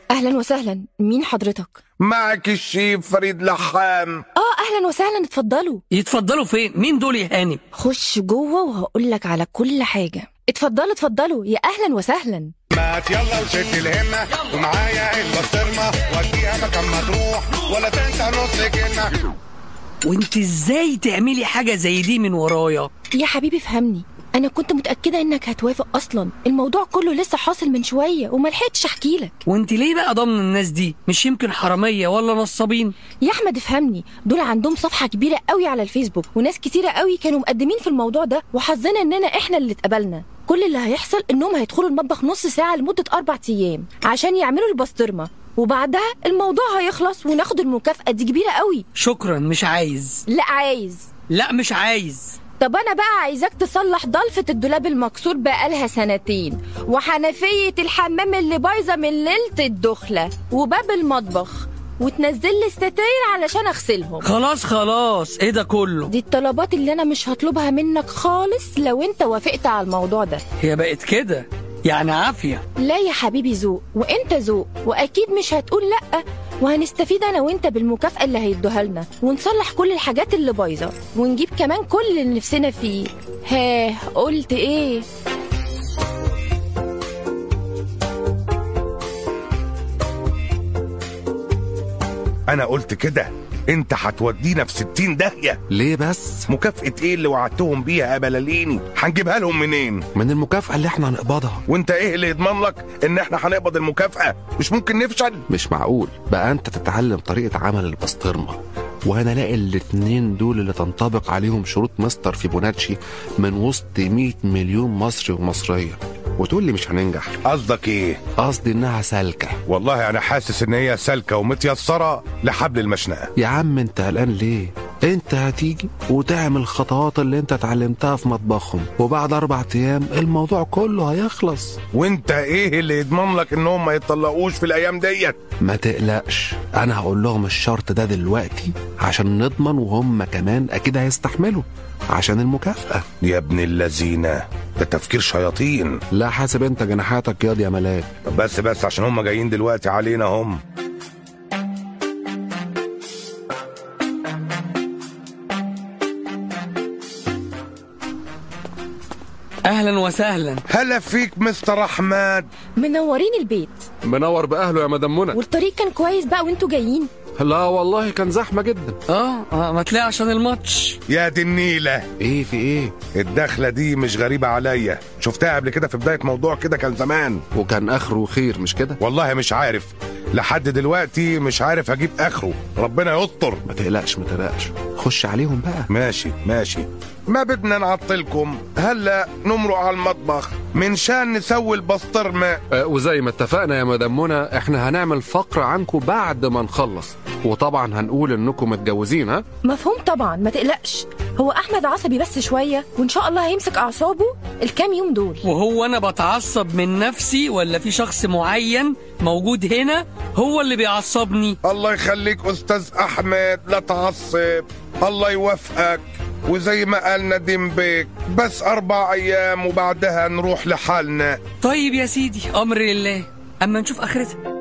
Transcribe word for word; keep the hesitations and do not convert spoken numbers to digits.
اهلا وسهلا، مين حضرتك؟ معك الشيف فريد لحام. اه اهلا وسهلا، اتفضلوا. يتفضلوا فين؟ مين دول يا هانم؟ خش جوه وهقول لك على كل حاجه. اتفضلوا اتفضلوا، يا اهلا وسهلا. مات يلا وشد الهمه ومعايا البسطرمه وديها مكان ما تروح ولا تنسى نص كلمه. وانت ازاي تعملي حاجه زي دي من ورايا؟ يا حبيبي فهمني، انا كنت متاكده انك هتوافق، اصلا الموضوع كله لسه حاصل من شويه وما لحقتش احكي لك. وانت ليه بقى ضامنه الناس دي؟ مش يمكن حراميه ولا نصابين؟ يا احمد افهمني، دول عندهم صفحه كبيره قوي على الفيسبوك وناس كتيره قوي كانوا مقدمين في الموضوع ده، وحظنا اننا احنا اللي اتقبلنا. كل اللي هيحصل انهم هيدخلوا المطبخ نص ساعه لمده اربع ايام عشان يعملوا البسطرمه، وبعدها الموضوع هيخلص وناخد المكافاه دي كبيره قوي. شكرا، مش عايز. لا عايز. لا مش عايز. طب انا بقى عايزاك تصلح ضلفة الدولاب المكسور بقالها سنتين، وحنفية الحمام اللي بايظة من ليلة الدخلة، وباب المطبخ، وتنزل لي الستاير علشان اغسلهم. خلاص خلاص، ايه ده كله؟ دي الطلبات اللي انا مش هطلبها منك خالص لو انت وافقت على الموضوع ده. هي بقت كده يعني عافية؟ لا يا حبيبي، ذوق وانت ذوق، واكيد مش هتقول لا، وهنستفيد انا وانت بالمكافأة اللي هيدوها لنا، ونصلح كل الحاجات اللي بايظة، ونجيب كمان كل اللي نفسنا فيه. ها قلت ايه؟ انا قلت كده، انت هتودينا في ستين داهية. ليه بس؟ مكافأة ايه اللي وعدتهم بيها يا بلاليني؟ هنجيبها لهم منين؟ من المكافأة اللي احنا هنقبضها. وانت ايه اللي يضمن لك ان احنا هنقبض المكافأة؟ مش ممكن نفشل. مش معقول بقى انت تتعلم طريقة عمل البسطرمة وانا الاقي الاتنين دول اللي تنطبق عليهم شروط مستر فيبوناتشي من وسط مية مليون مصري ومصرية وتقول لي مش هننجح؟ قصدك ايه؟ قصدي انها سالكة. والله انا حاسس ان هي سالكة ومتيسرة لحبل المشنقة. يا عم انت قلقان ليه؟ انت هتيجي وتعمل الخطوات اللي انت اتعلمتها في مطبخهم، وبعد اربع ايام الموضوع كله هيخلص. وانت ايه اللي يضمن لك انهم ما يتطلقوش في الايام ديت؟ ما تقلقش، انا هقول لهم الشرط ده دلوقتي عشان نضمن، وهم كمان اكيد هيستحملوا عشان المكافأة. يا ابن اللذينة، ده تفكير شياطين. لا حاسب انت جناحاتك ياض يا ملاك. طب بس بس عشان هم جايين دلوقتي علينا هم. اهلا وسهلا. هلا فيك مستر احمد. منورين البيت. منور باهله يا مدام منى. والطريق كان كويس بقى وانتوا جايين؟ لا والله كان زحمه جدا. اه اه ما تلاقي عشان الماتش. يا دي النيله، ايه في ايه؟ الدخله دي مش غريبه عليا، شفتها قبل كده في بدايه موضوع كده كان زمان، وكان اخره خير مش كده؟ والله مش عارف لحد دلوقتي، مش عارف اجيب اخره، ربنا يستر. ما تقلقش ما تقلقش، خش عليهم بقى. ماشي ماشي، ما بدنا نعطلكم، هلا نمرق على المطبخ من شان نسوي البسطرمه. أه وزي ما اتفقنا يا مدام منى، احنا هنعمل فقره عنكم بعد ما نخلص، وطبعا هنقول انكم متجوزين. ها مفهوم طبعا، ما تقلقش. هو احمد عصبي بس شويه، وان شاء الله هيمسك اعصابه الكام يوم دول. وهو انا بتعصب من نفسي ولا في شخص معين موجود هنا هو اللي بيعصبني؟ الله يخليك استاذ احمد، لا تعصب، الله يوفقك، وزي ما قال نديم بيك بس اربع ايام وبعدها نروح لحالنا. طيب يا سيدي، امر لله، اما نشوف اخرتها.